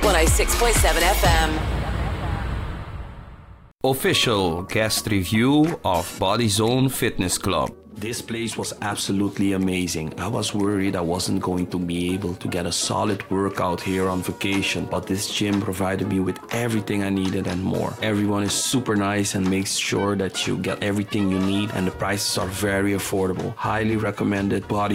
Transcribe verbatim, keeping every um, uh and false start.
one oh six point seven F M. Official guest review of Bodyzone Fitness Club. This place was absolutely amazing. I was worried I wasn't going to be able to get a solid workout here on vacation, but this gym provided me with everything I needed and more. Everyone is super nice and makes sure that you get everything you need, and the prices are very affordable. Highly recommended Body